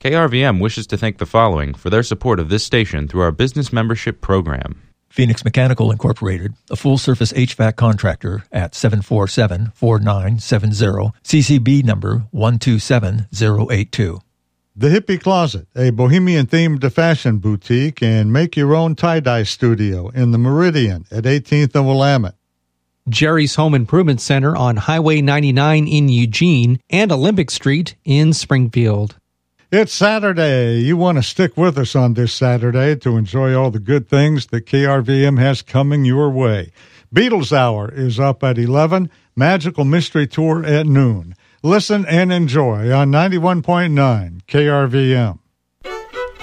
KRVM wishes to thank the following for their support of this station through our business membership program. Phoenix Mechanical Incorporated, a full-service HVAC contractor at 747-4970, CCB number 127082. The Hippie Closet, a bohemian-themed fashion boutique and make-your-own tie-dye studio in the Meridian at 18th and Willamette. Jerry's Home Improvement Center on Highway 99 in Eugene and Olympic Street in Springfield. It's Saturday. You want to stick with us on this Saturday to enjoy all the good things that KRVM has coming your way. Beatles Hour is up at 11, Magical Mystery Tour at noon. Listen and enjoy on 91.9 KRVM.